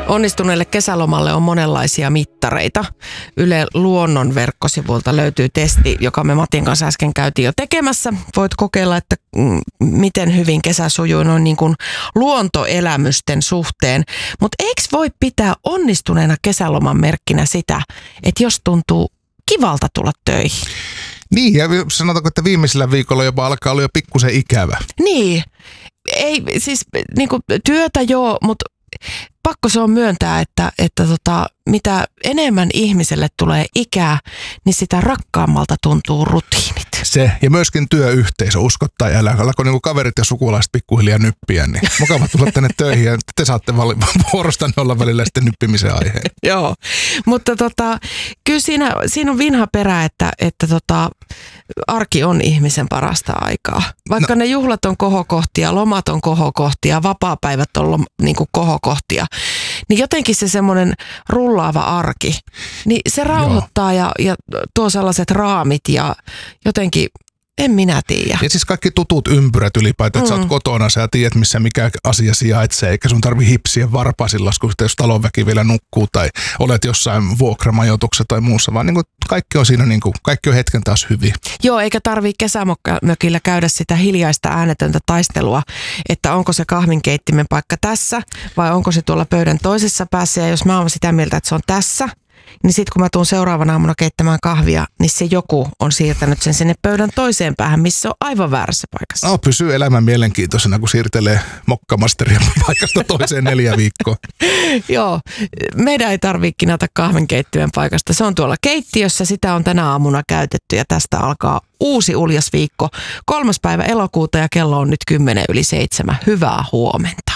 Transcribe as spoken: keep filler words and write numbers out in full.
Onnistuneelle kesälomalle on monenlaisia mittareita. Yle Luonnon verkkosivulta löytyy testi, joka me Matin kanssa äsken käytiin jo tekemässä. Voit kokeilla, että mm, miten hyvin kesä sujuu noin niin kuin luontoelämysten suhteen. Mutta eikö voi pitää onnistuneena kesäloman merkkinä sitä, että jos tuntuu kivalta tulla töihin? Niin, ja sanotaanko, että viimeisellä viikolla jopa alkaa olla jo pikkusen ikävä. Niin, ei siis niin kuin työtä joo, mutta pakko se on myöntää, että, että tota, mitä enemmän ihmiselle tulee ikää, niin sitä rakkaammalta tuntuu rutiinit. Se, ja myöskin työyhteisö, uskottaa ja älä, alkoi niin kuin kaverit ja sukulaiset pikkuhiljaa nyppiä, niin mukava tulla tänne töihin ja te saatte vuorostanne olla välillä sitten nyppimisen aiheen. Joo, mutta tota, kyllä siinä, siinä on vinha perä, että, että tota, arki on ihmisen parasta aikaa. Vaikka no. ne juhlat on kohokohtia, lomat on kohokohtia, vapaapäivät on niin kuin kohokohtia, niin jotenkin se semmoinen rullaava arki, niin se rauhoittaa ja, ja tuo sellaiset raamit ja jotenkin, en minä tiedä. Ja siis kaikki tutut ympyrät ylipäätään, että mm. sä oot kotona, sä tiedät missä mikä asia sijaitsee, eikä sun tarvi hipsiä varpaisillas, kun jos talonväki vielä nukkuu tai olet jossain vuokramajoituksessa tai muussa, vaan niin kuin kaikki on siinä, niin kuin, kaikki on hetken taas hyvin. Joo, eikä tarvii kesämökillä käydä sitä hiljaista äänetöntä taistelua, että onko se kahvinkeittimen paikka tässä vai onko se tuolla pöydän toisessa päässä, ja jos mä oon sitä mieltä, että se on tässä, niin sitten kun mä tuun seuraavana aamuna keittämään kahvia, niin se joku on siirtänyt sen sinne pöydän toiseen päähän, missä on aivan väärässä paikassa. No, pysyy elämän mielenkiintoisena, kun siirtelee mokkamasteria paikasta toiseen neljä viikkoa. Joo, meidän ei tarvitse kinata kahvinkeittimen paikasta. Se on tuolla keittiössä, sitä on tänä aamuna käytetty ja tästä alkaa uusi uljas viikko. Kolmas päivä elokuuta ja kello on nyt kymmenen yli seitsemän. Hyvää huomenta.